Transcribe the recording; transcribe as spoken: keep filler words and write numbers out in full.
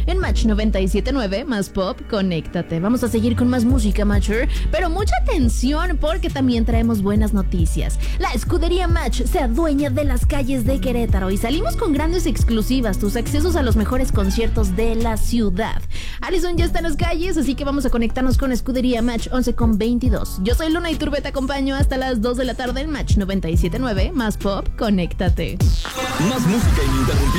en Match noventa y siete punto nueve, más pop, conéctate. Vamos a seguir con más música, Matcher, pero mucha atención porque también traemos buenas noticias. La escudería Match se adueña de las calles de Querétaro y salimos con grandes exclusivas, tus accesos a los mejores conciertos de la ciudad. Alison ya está en las calles, así que vamos a conectarnos con Escudería Match once con veintidós. Yo soy Luna Iturbe, te acompaño hasta las dos de la tarde en Match noventa y siete punto nueve, más pop, conéctate. Más música ininterrumpida.